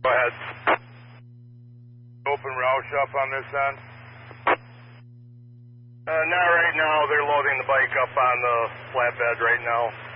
Go ahead. Open Roush up on this end? Not right now. They're loading the bike up on the flatbed right now.